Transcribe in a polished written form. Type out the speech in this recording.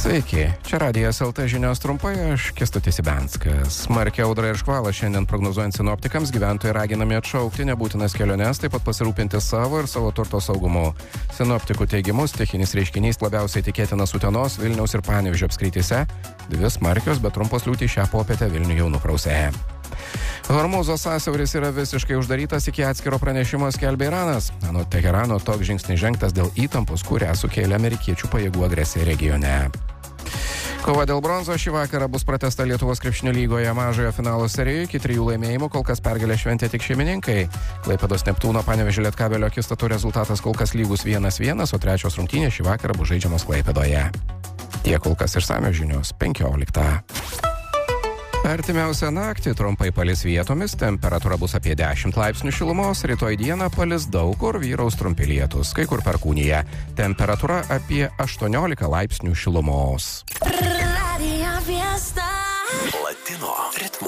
Sveiki, čia Radijas LT žinios trumpai, aš Kęstutis Ibenskas. Smarkia audra ir škvalas šiandien prognozuojant sinoptikams, gyventojai raginami atšaukti nebūtinas keliones, taip pat pasirūpinti savo ir savo turto saugumu. Sinoptikų teigimu, stichinis reiškinys labiausiai tikėtinas Utenos, Vilniaus ir Panevėžio apskrityse. 2 smarkios, bet trumpos liūtys šią popietę Vilnių jau nuprausė. Hormūzo sąsiauris yra visiškai uždarytas iki atskiro pranešimo, skelbė Iranas. Anot Teherano, toks žingsnis žengtas dėl įtampos, kurią sukėlė amerikiečių pajėgų agresija regione. Kova dėl bronzos šį vakarą bus pratęsta Lietuvos krepšinio lygoje mažojo finalo serijoje. Iki 3 laimėjimų kol kas pergalę šventė tik šeimininkai. Klaipėdos Neptūno Panevėžio Lietkabelio akistatų rezultatas kol kas lygus 1-1, o trečios rungtynės šį vakarą bus žaidžiamos Klaipėdoje. Tiek kol kas išsamios žinios 15. Artimiausią naktį trumpai palis vietomis, temperatūra bus apie 10 laipsnių šilumos, rytoj dieną palis daug kur, vyraus trumpi lietūs, kai kur perkūnija. Temperatūra apie 18 laipsnių šilumos. Latino ritmo.